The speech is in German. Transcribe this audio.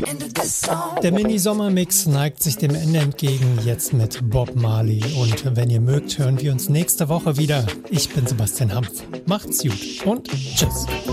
Der Mini-Sommermix neigt sich dem Ende entgegen, jetzt mit Bob Marley. Und wenn ihr mögt, hören wir uns nächste Woche wieder. Ich bin Sebastian Hampf. Macht's gut und tschüss.